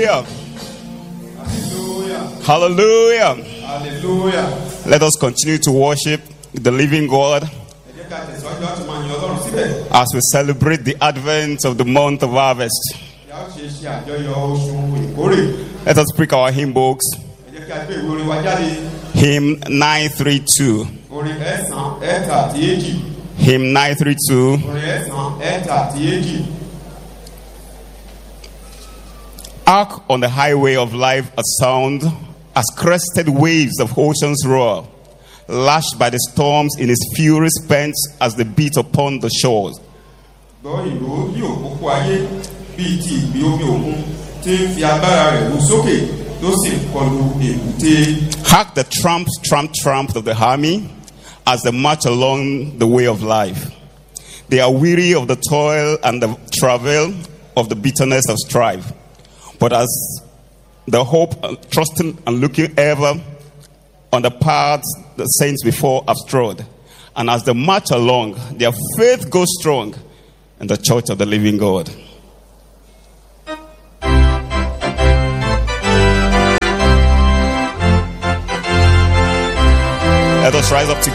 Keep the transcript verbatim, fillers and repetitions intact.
Hallelujah. Hallelujah. Hallelujah. Hallelujah. Let us continue to worship the living God as we celebrate the advent of the month of harvest. Let us pick our hymn books. Hymn nine thirty-two. Hymn nine thirty-two. Hark on the highway of life a sound, as crested waves of oceans roar, lashed by the storms in his fury spent as they beat upon the shores. Hark the tramp, tramp, tramp of the army as they march along the way of life. They are weary of the toil and the travail of the bitterness of strife. But as the hope, uh, trusting and looking ever on the paths the saints before have trod, and as they march along, their faith goes strong in the church of the living God. Let us rise up together.